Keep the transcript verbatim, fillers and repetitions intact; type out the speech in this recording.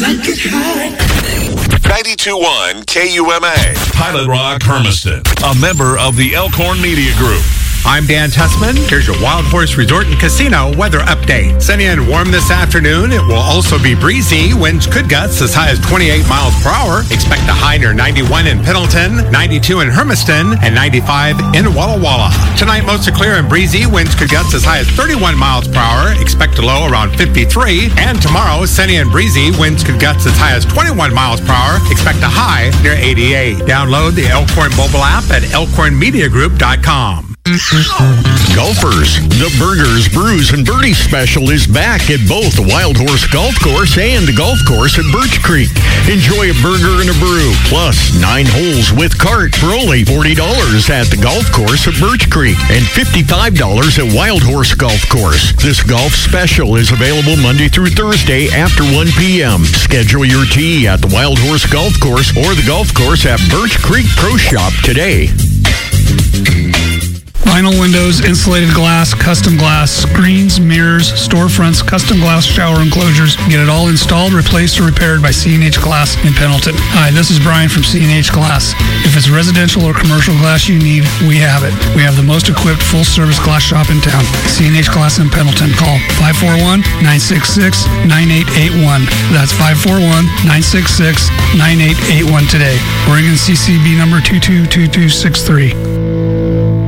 like it hot. ninety-two point one K U M A, Pilot Rock, Hermiston, a member of the Elkhorn Media Group. I'm Dan Tussman. Here's your Wild Horse Resort and Casino weather update. Sunny and warm this afternoon. It will also be breezy. Winds could gust as high as twenty-eight miles per hour. Expect a high near ninety-one in Pendleton, ninety-two in Hermiston, and ninety-five in Walla Walla. Tonight, mostly clear and breezy. Winds could gust as high as thirty-one miles per hour. Expect a low around fifty-three. And tomorrow, sunny and breezy. Winds could gust as high as twenty-one miles per hour. Expect a high near eighty-eight. Download the Elkhorn mobile app at elkhorn media group dot com. Golfers, the Burgers, Brews, and Birdies special is back at both the Wild Horse Golf Course and the golf course at Birch Creek. Enjoy a burger and a brew, plus nine holes with cart for only forty dollars at the golf course at Birch Creek and fifty-five dollars at Wild Horse Golf Course. This golf special is available Monday through Thursday after one p.m. Schedule your tee at the Wild Horse Golf Course or the golf course at Birch Creek Pro Shop today. Vinyl windows, insulated glass, custom glass, screens, mirrors, storefronts, custom glass shower enclosures. Get it all installed, replaced, or repaired by C and H Glass in Pendleton. Hi, this is Brian from C and H Glass. If it's residential or commercial glass you need, we have it. We have the most equipped full-service glass shop in town. C and H Glass in Pendleton. Call five four one, nine six six, nine eight eight one. That's five four one, nine six six, nine eight eight one today. Oregon C C B number two two two two six three.